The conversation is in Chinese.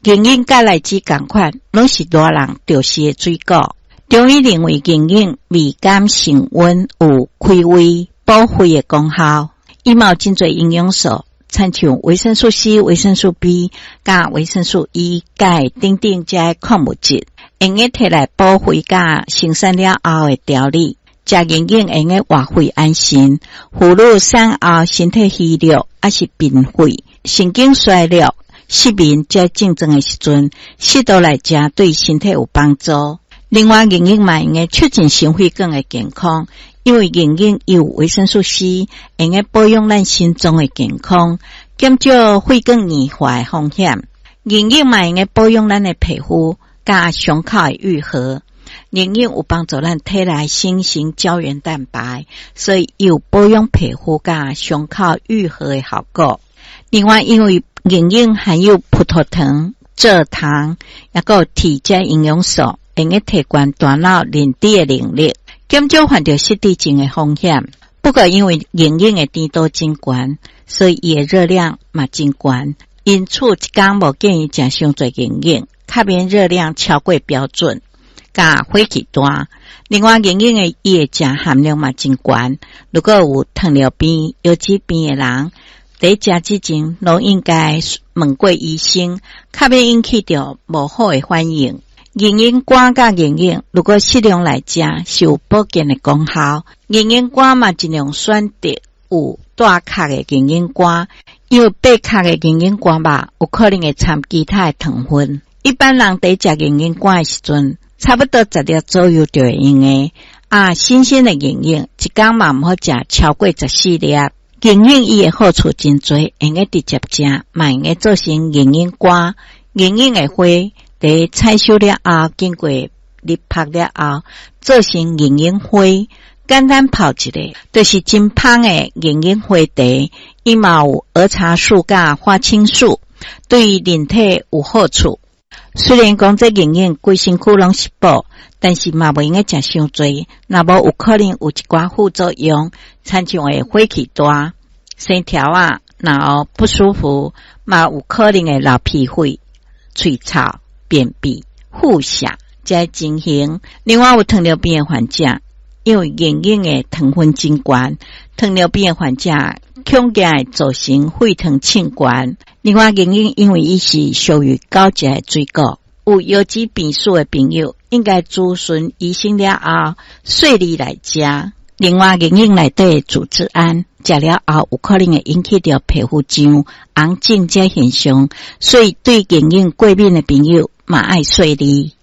眼影甲荔枝同款，拢是大人着食的水果。中医认为眼影味甘性温，有开胃补肺的功效。伊嘛有真侪营养素，参像维生素 C、维生素 B、甲维生素 E、钙等等这些矿物质，用个摕来补肺甲生产了后的调理。食眼影用个活肺安心，妇女产后身体虚弱，还是病肺、神经衰弱、失眠这症状的时阵，适度来食对身体有帮助。另外，眼影嘛用个促进心血管的健康，因为眼影有维生素 C， 用个保养咱心脏的健康，减少血管硬化的风险。眼影嘛用个保养咱的皮肤，甲伤口的愈合。眼影有帮助咱体内生成胶原蛋白，所以有保养皮肤甲伤口愈合的效果。另外，因为眼影含有葡萄糖、蔗糖，也有铁质营养素，用个提高大脑认知的能力，减少患着失智症的风险。不过，因为眼影的甜度真高，所以伊的热量嘛真高，因此一天无建议食伤侪眼影，较免热量超过标准。甲火气大，另外眼影的伊的钾含量嘛真高，如果有糖尿病、腰子病的人，在食之前都应该问过医生，较免引起着无好的反应。眼影干甲眼影，如果适量来食，是有保健的功效。眼影干嘛尽量选择有大壳的眼影干，因为白壳的眼影干吧，有可能会掺其他的糖分。一般人在食眼影干的时阵，差不多10粒左右就会用的。新鲜的眼影，一天嘛唔好食超过14粒。眼影伊的好处真多，用个直接食，嘛用个做成眼影干。眼影的花，在采收了后，经过滤泡了后，做成眼影花。简单泡一个，就是真香的眼影花茶。伊嘛有儿茶素甲花青素，对人体有好处。虽然讲这眼影规身躯拢是补，但是嘛袂用个食伤多，若无有可能有一寡副作用，参像会火气大、生条然后不舒服，嘛有可能会流鼻血、喙臭、便秘、腹泻这些情形。另外有糖尿病的患者，因为眼影的糖分真高，糖尿病的患者恐惊会造成血糖升高。另外，眼影因为伊是属于高级的水果，有腰子病史的朋友应该咨询医生了后，细粒来食。另外，眼影内底的组织胺食了后，有可能会引起到皮肤痒、红疹这现象，所以对眼影过敏的朋友嘛爱细粒。